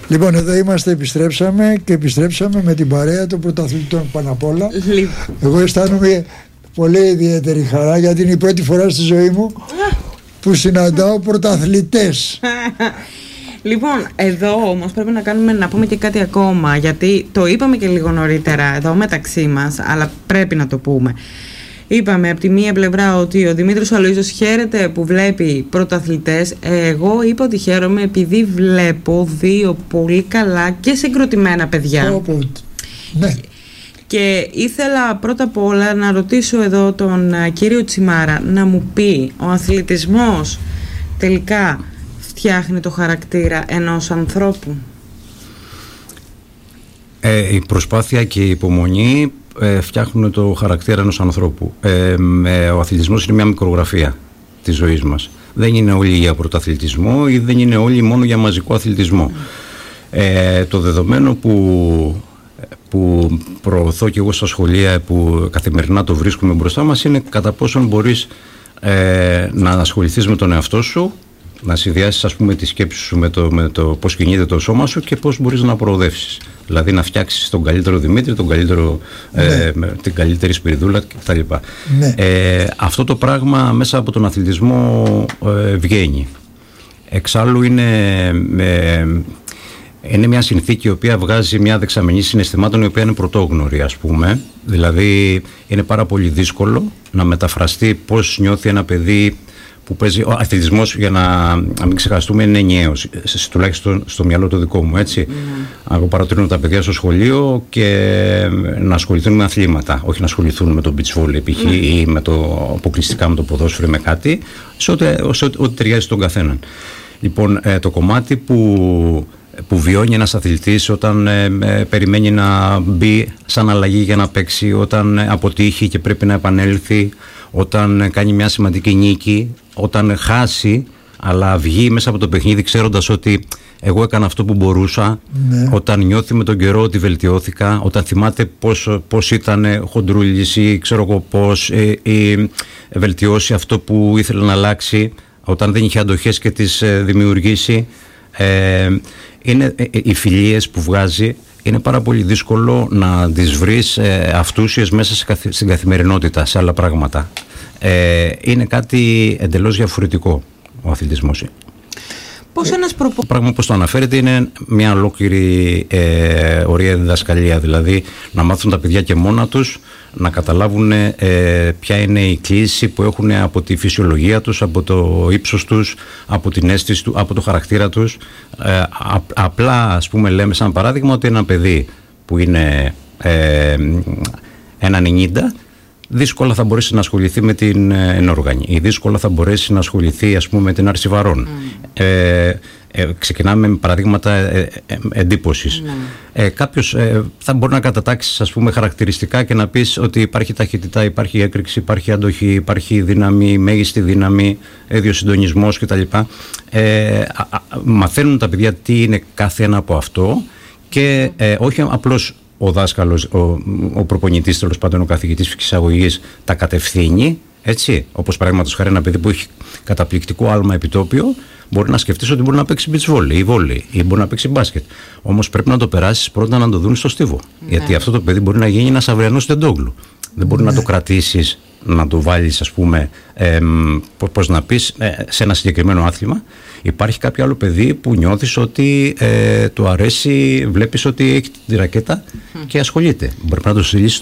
Λοιπόν, εδώ είμαστε, επιστρέψαμε με την παρέα των πρωταθλητών πάνω απ' όλα. Εγώ αισθάνομαι πολύ ιδιαίτερη χαρά, γιατί είναι η πρώτη φορά στη ζωή μου που συναντάω πρωταθλητές. Λοιπόν, εδώ όμως πρέπει να πούμε και κάτι ακόμα, γιατί το είπαμε και λίγο νωρίτερα εδώ μεταξύ μας, αλλά πρέπει να το πούμε. Είπαμε από τη μία πλευρά ότι ο Δημήτρης Αλοΐζος χαίρεται που βλέπει πρωταθλητές. Εγώ είπα ότι χαίρομαι επειδή βλέπω δύο πολύ καλά και συγκροτημένα παιδιά. Ναι. Και ήθελα πρώτα απ' όλα να ρωτήσω εδώ τον κύριο Τσιμάρα να μου πει, ο αθλητισμός τελικά φτιάχνει το χαρακτήρα ενός ανθρώπου? Η προσπάθεια και η υπομονή φτιάχνουν το χαρακτήρα ενός ανθρώπου. Ο αθλητισμός είναι μια μικρογραφία της ζωής μας. Δεν είναι όλοι για πρωταθλητισμό ή δεν είναι όλοι μόνο για μαζικό αθλητισμό. Το δεδομένο που προωθώ και εγώ στα σχολεία, που καθημερινά το βρίσκουμε μπροστά μας, είναι κατά πόσον μπορείς να ασχοληθείς με τον εαυτό σου, να συνδυάσεις, ας πούμε, τη σκέψη σου με το πώς κινείται το σώμα σου και πώς μπορείς να προοδεύσεις. Δηλαδή να φτιάξεις τον καλύτερο Δημήτρη, την καλύτερη Σπυριδούλα κτλ. Ναι. Αυτό το πράγμα μέσα από τον αθλητισμό βγαίνει. Εξάλλου είναι μια συνθήκη η οποία βγάζει μια δεξαμενή συναισθημάτων η οποία είναι πρωτόγνωρη, ας πούμε. Δηλαδή είναι πάρα πολύ δύσκολο να μεταφραστεί πώς νιώθει ένα παιδί που παίζει. Ο αθλητισμός, για να μην ξεχαστούμε, είναι ενιαίος, τουλάχιστον στο μυαλό το δικό μου, έτσι. Εγώ παρατηρώ τα παιδιά στο σχολείο και να ασχοληθούν με αθλήματα, όχι να ασχοληθούν με το beach volley π.χ. ή αποκλειστικά με το ποδόσφαιρο ή με κάτι, ό,τι ταιριάζει στον καθέναν. Λοιπόν, το κομμάτι που βιώνει ένας αθλητής όταν περιμένει να μπει σαν αλλαγή για να παίξει, όταν αποτύχει και πρέπει να επανέλθει, όταν κάνει μια σημαντική νίκη, όταν χάσει αλλά βγει μέσα από το παιχνίδι ξέροντας ότι εγώ έκανα αυτό που μπορούσα, ναι. Όταν νιώθει με τον καιρό ότι βελτιώθηκα, όταν θυμάται πώς ήταν χοντρούλης ή ξέρω εγώ πώς, ή βελτιώσει αυτό που ήθελε να αλλάξει, όταν δεν είχε αντοχές και τις δημιουργήσει. Είναι οι φιλίες που βγάζει, είναι πάρα πολύ δύσκολο να τις βρεις αυτούσιες μέσα στην καθημερινότητα, σε άλλα πράγματα. Είναι κάτι εντελώς διαφορετικό ο αθλητισμός. Το πράγμα όπως το αναφέρετε είναι μια ολόκληρη ωραία διδασκαλία, δηλαδή να μάθουν τα παιδιά και μόνα τους να καταλάβουν ποια είναι η κλίση που έχουν από τη φυσιολογία τους, από το ύψος τους, από την αίσθηση του, από το χαρακτήρα τους. Απλά, ας πούμε, λέμε σαν παράδειγμα ότι ένα παιδί που είναι 1,90 δύσκολα θα μπορέσει να ασχοληθεί με την ενόργανη ή δύσκολα θα μπορέσει να ασχοληθεί, ας πούμε, με την αρσιβαρών. Ξεκινάμε με παραδείγματα εντύπωσης. Κάποιος θα μπορεί να κατατάξει, ας πούμε, χαρακτηριστικά και να πεις ότι υπάρχει ταχύτητα, υπάρχει έκρηξη, υπάρχει αντοχή, υπάρχει δύναμη, μέγιστη δύναμη, διοσυντονισμός κτλ. Μαθαίνουν τα παιδιά τι είναι κάθε ένα από αυτό και όχι απλώς ο δάσκαλος, ο προπονητής, τέλος πάντων ο καθηγητής φυσιαγωγής τα κατευθύνει, έτσι, όπως παραδείγματος χάρη ένα παιδί που έχει καταπληκτικό άλμα επιτόπιο, μπορεί να σκεφτείς ότι μπορεί να παίξει beach volley ή volley ή μπορεί να παίξει μπάσκετ. Όμως πρέπει να το περάσεις πρώτα να το δουν στο στίβο. Ναι. Γιατί αυτό το παιδί μπορεί να γίνει ένας αυριανός Τεντόγλου. Δεν μπορεί να το κρατήσεις, να το βάλεις, ας πούμε, πώς να πεις, σε ένα συγκεκριμένο άθλημα. Υπάρχει κάποιο άλλο παιδί που νιώθεις ότι του αρέσει, βλέπεις ότι έχει τη ρακέτα και ασχολείται. Μπορεί να το στείλεις